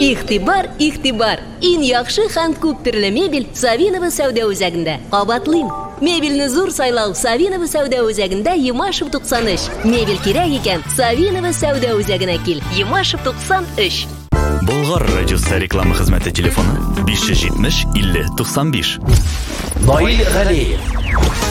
Игътибар, игътибар. Иң яхшы һәм күп төрле мебель Савинова сәүдә үзәгендә. Кабатлыйм. Мебельне зур сайлау Савинова сәүдә үзәгендә Ямашев 93. Мебель кирәк икән Савинова сәүдә үзәгенә кил. Ямашев 93. Болгар радиосы реклама хезмәте телефоны 570 50 95. Наил Галиев